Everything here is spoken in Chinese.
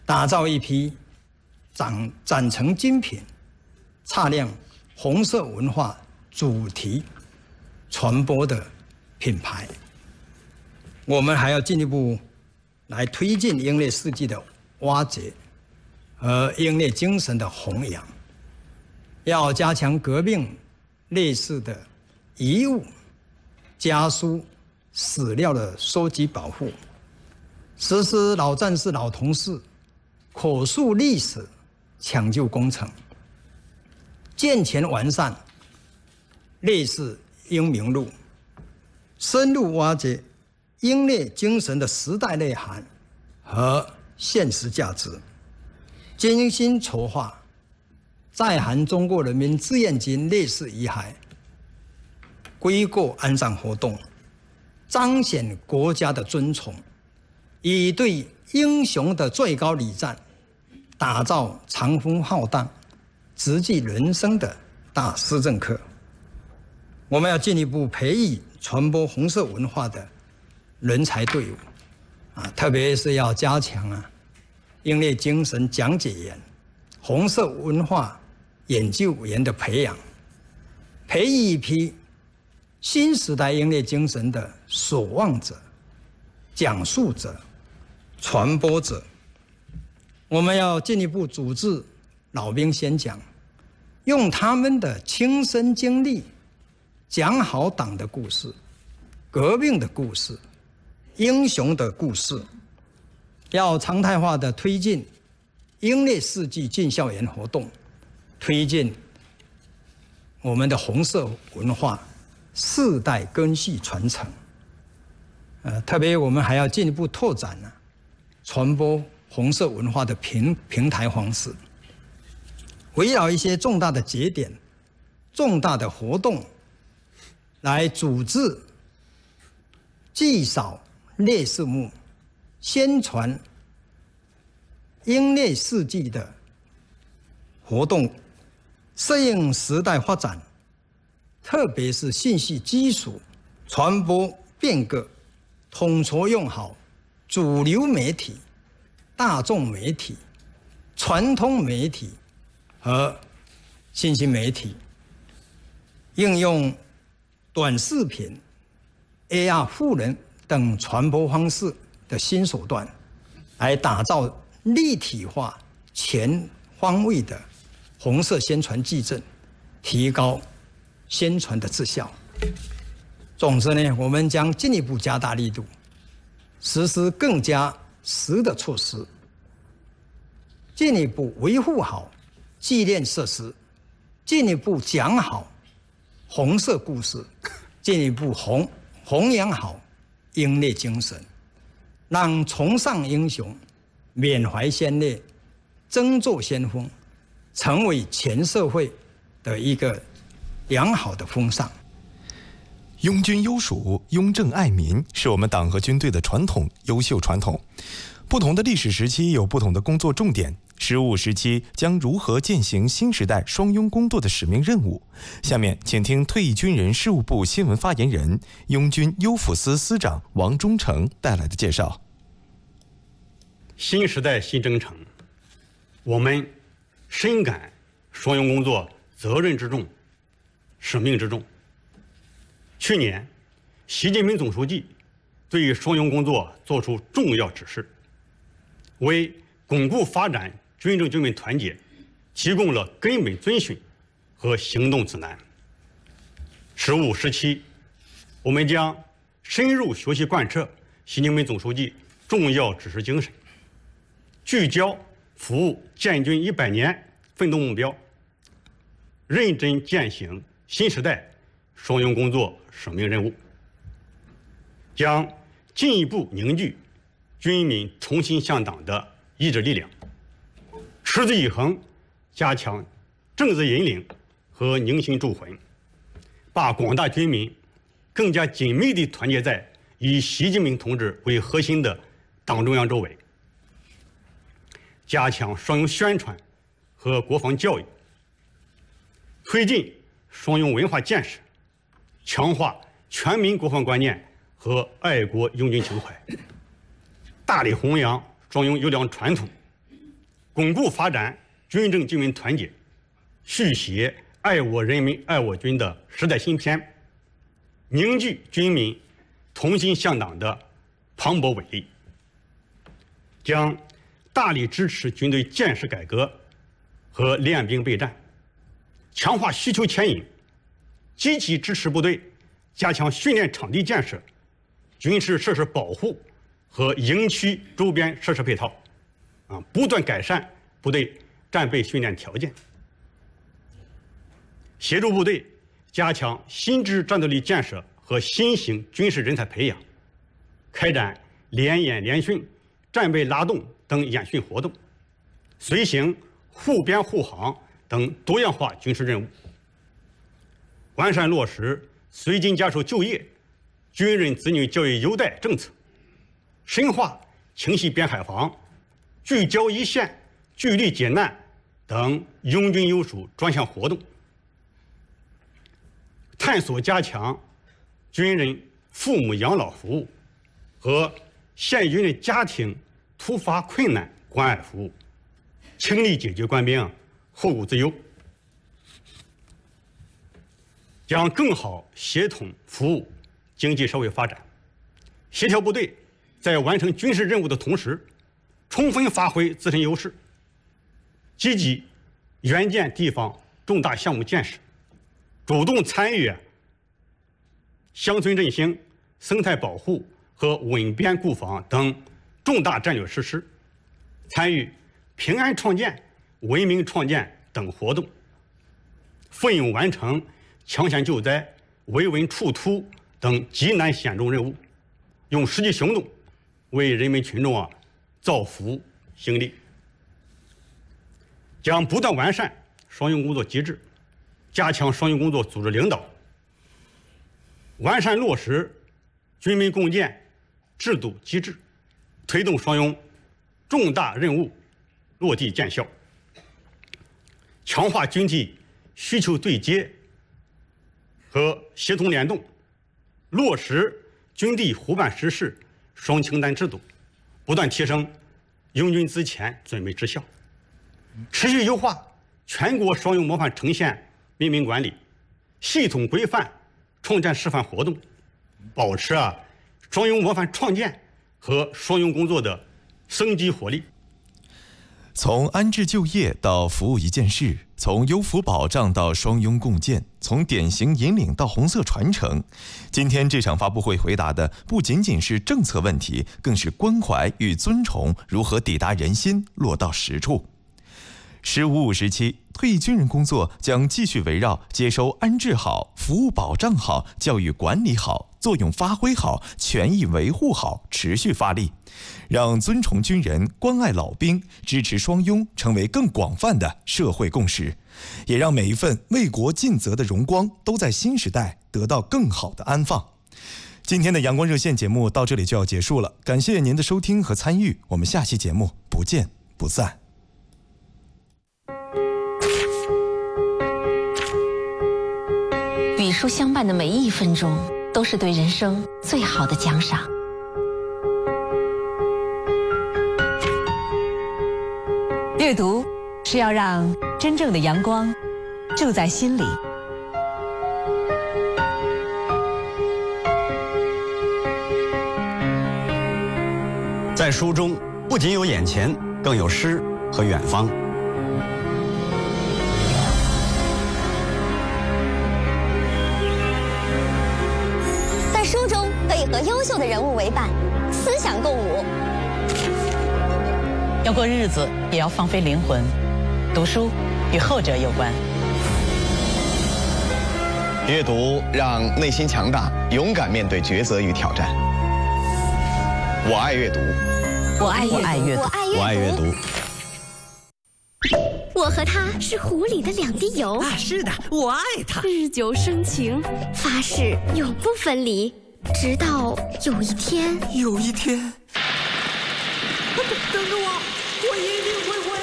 打造一批展成精品、擦亮红色文化主题传播的品牌。我们还要进一步来推进英烈事迹的挖掘和英烈精神的弘扬，要加强革命烈士的遗物、家书、史料的收集保护，实施老战士、老同事口述历史抢救工程，健全完善烈士英名录，深入挖掘英烈精神的时代内涵和现实价值，精心筹划在韩中国人民志愿军烈士遗骸归过安葬活动，彰显国家的尊崇，以对英雄的最高礼赞，打造长风浩荡、直击人生的大施政课。我们要进一步培育传播红色文化的人才队伍，特别是要加强英烈精神讲解员、红色文化研究员的培养，培育一批新时代英烈精神的守望者、讲述者、传播者。我们要进一步组织老兵宣讲，用他们的亲身经历讲好党的故事、革命的故事、英雄的故事。要常态化的推进英烈事迹进校园活动，推进我们的红色文化世代根系传承。特别我们还要进一步拓展传播红色文化的平台方式，围绕一些重大的节点、重大的活动来组织祭扫烈士墓，宣传英烈事迹的活动，适应时代发展，特别是信息技术传播变革，统筹用好主流媒体、大众媒体、传统媒体和信息媒体，应用短视频、AR 互联等传播方式的新手段，来打造立体化、全方位的红色宣传矩阵，提高宣传的质效。总之呢，我们将进一步加大力度，实施更加实的措施，进一步维护好纪念设施，进一步讲好红色故事，进一步弘扬好英烈精神，让崇尚英雄、缅怀先烈、争做先锋成为全社会的一个良好的风尚。 拥军优属、拥政爱民是我们党和军队的传统，优秀传统。不同的历史时期有不同的工作重点，十五时期将如何践行新时代双拥工作的使命任务？下面请听退役军人事务部新闻发言人、拥军优抚司司长王忠诚带来的介绍。 新时代新征程，我们深感双拥工作责任之重、使命之重。去年，习近平总书记对双拥工作作出重要指示，为巩固发展军政军民团结提供了根本遵循和行动指南。15、17，我们将深入学习贯彻习近平总书记重要指示精神，聚焦服务建军100年奋斗目标，认真践行新时代双拥工作使命任务，将进一步凝聚军民同心向党的意志力量，持之以恒加强政治引领和凝心铸魂，把广大军民更加紧密地团结在以习近平同志为核心的党中央周围，加强双拥宣传和国防教育，推进双拥文化建设，强化全民国防观念和爱国拥军情怀，大力弘扬双拥优良传统， 巩固发展军政军民团结，续写爱我人民爱我军的时代新篇，凝聚军民同心向党的磅礴伟力，将大力支持军队建设改革和练兵备战，强化需求牵引，积极支持部队加强训练场地建设、军事设施保护和营区周边设施配套，不断改善部队战备训练条件，协助部队加强新质战斗力建设和新型军事人才培养，开展联演联训、战备拉动等演训活动，随行护边护航等多样化军事任务，完善落实随军家属就业、军人子女教育优待政策，深化情系边海防、聚焦一线、聚力解难等拥军优属专项活动，探索加强军人父母养老服务和现军人家庭突发困难关爱服务，倾力解决官兵后顾之忧，将更好协同服务经济社会发展，协调部队在完成军事任务的同时，充分发挥自身优势，积极援建地方重大项目建设，主动参与乡村振兴、生态保护和稳边固防等重大战略实施，参与平安创建、文明创建等活动，奋勇完成抢险救灾、维稳处突等极难险重任务，用实际行动为人民群众造福兴利。将不断完善双用工作机制，加强双用工作组织领导，完善落实军民共建制度机制，推动双用重大任务落地见效，强化军体需求对接和协同联动，落实军地伙伴实施双清单制度，不断提升拥军资前准备质效，持续优化全国双用模范城县命名管理，系统规范创建示范活动，保持双用模范创建和双用工作的生机活力。 从安置就业到服务一件事，从优抚保障到双拥共建，从典型引领到红色传承。今天这场发布会回答的不仅仅是政策问题，更是关怀与尊崇如何抵达人心，落到实处。15.5时期，退役军人工作将继续围绕接收安置好、服务保障好、教育管理好、作用发挥好、权益维护好持续发力，让尊崇军人、关爱老兵、支持双拥成为更广泛的社会共识，也让每一份为国尽责的荣光都在新时代得到更好的安放。今天的阳光热线节目到这里就要结束了，感谢您的收听和参与，我们下期节目不见不散。 与书相伴的每一分钟，都是对人生最好的奖赏。 阅读是要让真正的阳光住在心里。 在书中，不仅有眼前，更有诗和远方。 在书中可以和优秀的人物为伴，思想共舞。 要过日子，也要放飞灵魂。读书与后者有关。 阅读让内心强大，勇敢面对抉择与挑战。我爱阅读， 我爱阅读， 我爱阅读。 我和他是湖里的两滴油是的，我爱他， 日久生情，发誓永不分离，直到有一天， 等着我，我一